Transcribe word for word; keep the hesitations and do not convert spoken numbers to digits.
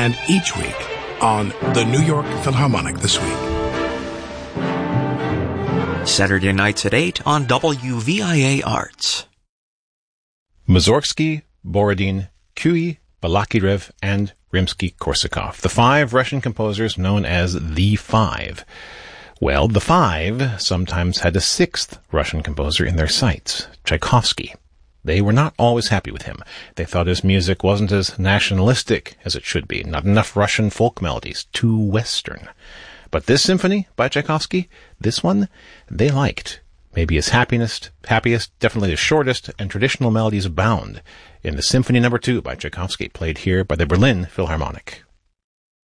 and each week on the New York Philharmonic This Week. Saturday nights at eight on W V I A Arts. Mussorgsky, Borodin, Kuy, Balakirev, and Rimsky-Korsakov, the five Russian composers known as the Five. Well, the Five sometimes had a sixth Russian composer in their sights, Tchaikovsky. They were not always happy with him. They thought his music wasn't as nationalistic as it should be, not enough Russian folk melodies, too Western. But this symphony by Tchaikovsky, this one, they liked. Maybe his happiest, happiest, definitely the shortest, and traditional melodies abound in the Symphony Number Two by Tchaikovsky, played here by the Berlin Philharmonic.